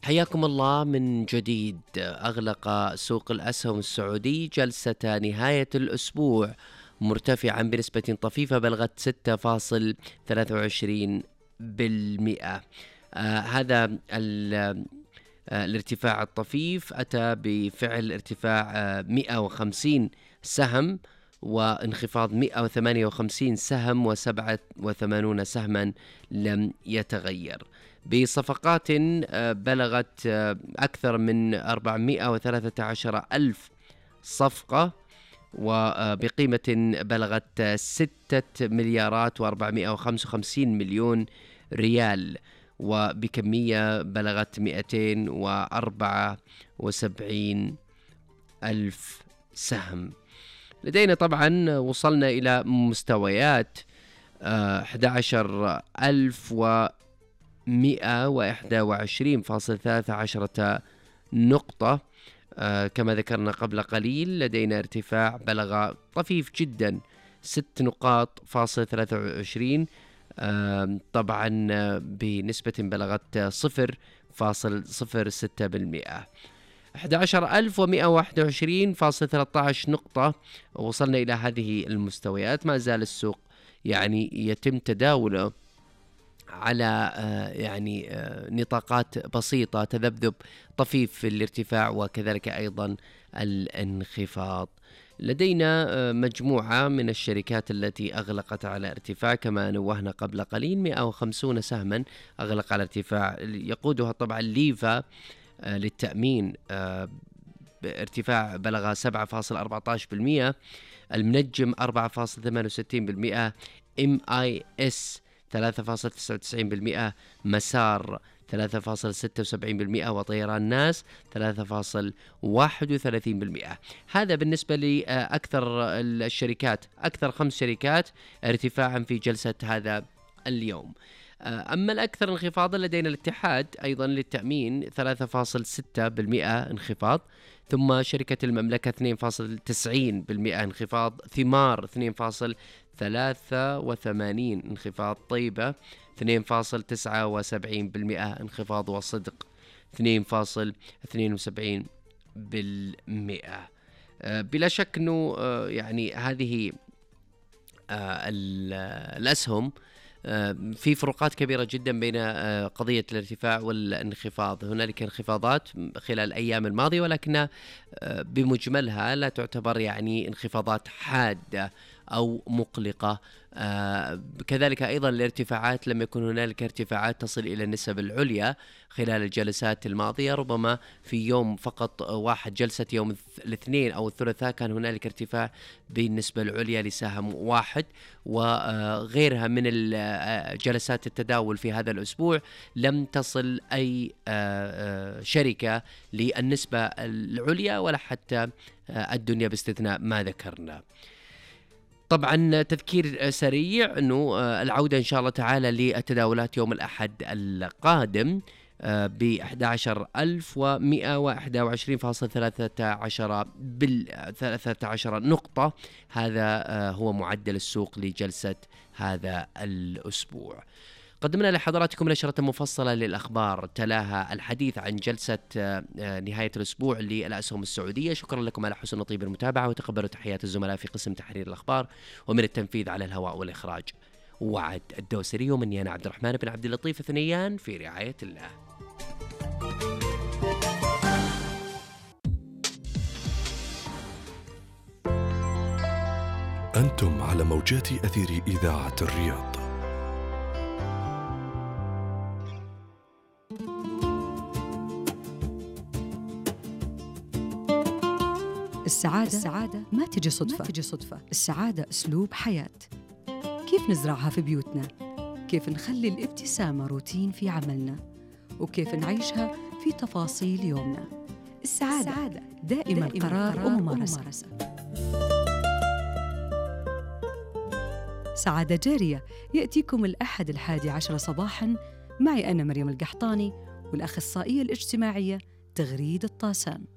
حياكم الله من جديد. أغلق سوق الأسهم السعودي جلسة نهاية الأسبوع مرتفعا بنسبة طفيفة بلغت 6.23%. هذا الارتفاع الطفيف أتى بفعل ارتفاع 150 سهم وانخفاض 158 سهم و87 سهما لم يتغير، بصفقات بلغت أكثر من 413 ألف صفقة وبقيمة بلغت 6 مليارات و455 مليون ريال، وبكمية بلغت 274 ألف سهم. لدينا طبعا وصلنا إلى مستويات 11,121.13 نقطة. كما ذكرنا قبل قليل لدينا ارتفاع بلغ طفيف جدا 6.23 طبعا بنسبة بلغت 0.06%. 11,121.13 نقطة وصلنا إلى هذه المستويات. ما زال السوق يتم تداوله على نطاقات بسيطة، تذبذب طفيف في الارتفاع وكذلك أيضا الانخفاض. لدينا مجموعة من الشركات التي أغلقت على ارتفاع كما نوهنا قبل قليل، 150 سهما أغلق على ارتفاع، يقودها طبعا ليفا للتأمين بارتفاع بلغ 7.14%، المنجم 4.68%، MIS 3.99%، مسار 3.76%، وطيران ناس 3.31%. هذا بالنسبة لأكثر الشركات، أكثر 5 شركات ارتفاعا في جلسة هذا اليوم. أما الأكثر انخفاضا لدينا الاتحاد أيضا للتأمين 3.6% انخفاض، ثم شركة المملكة 2.90% انخفاض، ثمار 2.83 انخفاض، طيبة 2.79% انخفاض، وصدق 2.72%. بلا شك أنه هذه الأسهم في فروقات كبيرة جدا بين قضية الارتفاع والانخفاض. هنالك انخفاضات خلال الأيام الماضية ولكنها بمجملها لا تعتبر انخفاضات حادة أو مقلقة. كذلك أيضا الارتفاعات لم يكن هنالك ارتفاعات تصل إلى النسب العليا خلال الجلسات الماضية. ربما في يوم فقط واحد، جلسة يوم الاثنين أو الثلاثاء، كان هنالك ارتفاع بالنسبة العليا لسهم واحد، وغيرها من جلسات التداول في هذا الأسبوع لم تصل أي شركة للنسبة العليا ولا حتى الدنيا باستثناء ما ذكرنا. طبعا تذكير سريع أنه العودة إن شاء الله تعالى للتداولات يوم الأحد القادم ب 11,121.13 نقطة. هذا هو معدل السوق لجلسة هذا الأسبوع. قدمنا لحضراتكم نشرة مفصلة للأخبار تلاها الحديث عن جلسة نهاية الأسبوع للأسهم السعودية. شكرا لكم على حسن طيب المتابعة، وتقبلوا تحيات الزملاء في قسم تحرير الأخبار ومن التنفيذ على الهواء والإخراج وعد الدوسري، ومني أنا عبد الرحمن بن عبد اللطيف الثنيان في رعاية الله. أنتم على موجات أثير إذاعة الرياض. السعادة ما تجي صدفة. السعادة أسلوب حياة. كيف نزرعها في بيوتنا؟ كيف نخلي الابتسامة روتين في عملنا؟ وكيف نعيشها في تفاصيل يومنا؟ السعادة دائما قرار وممارسة. سعادة جارية يأتيكم الأحد 11 صباحاً معي أنا مريم القحطاني والأخصائية الاجتماعية تغريد الطاسان.